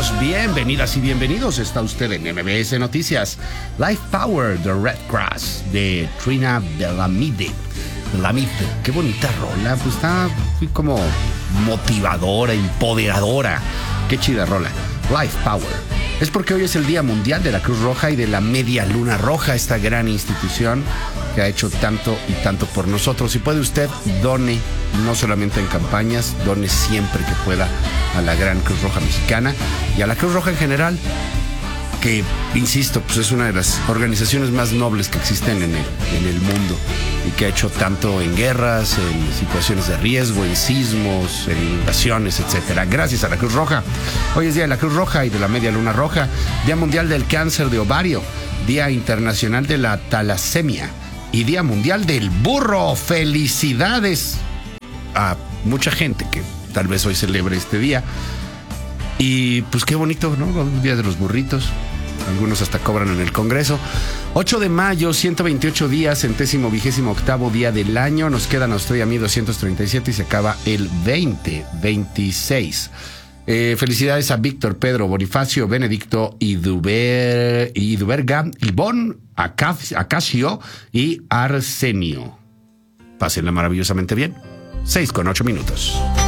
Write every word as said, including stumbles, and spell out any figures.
todos, bienvenidas y bienvenidos. Está usted en M B S Noticias. Life Power, The Red Cross, de Trina Belamide. Belamide, qué bonita rola. Pues está como motivadora, empoderadora. Qué chida rola. Life Power. Es porque hoy es el Día Mundial de la Cruz Roja y de la Media Luna Roja, esta gran institución que ha hecho tanto y tanto por nosotros. Si puede usted, done, no solamente en campañas, done siempre que pueda a la gran Cruz Roja Mexicana y a la Cruz Roja en general, que, insisto, pues es una de las organizaciones más nobles que existen en el, en el mundo y que ha hecho tanto en guerras, en situaciones de riesgo, en sismos, en inundaciones, etcétera. Gracias a la Cruz Roja. Hoy es Día de la Cruz Roja y de la Media Luna Roja, Día Mundial del Cáncer de Ovario, Día Internacional de la Talasemia y Día Mundial del Burro. ¡Felicidades a mucha gente que tal vez hoy celebre este día! Y pues qué bonito, ¿no? El Día de los Burritos. Algunos hasta cobran en el Congreso. ocho de mayo, ciento veintiocho días, centésimo vigésimo octavo día del año. Nos quedan a usted y a mí doscientos treinta y siete y se acaba el veinte veintiséis. Eh, felicidades a Víctor, Pedro, Bonifacio, Benedicto, Iduber, Iduberga, Ivonne, Acacio y Arsenio. Pásenla maravillosamente bien. seis con ocho minutos.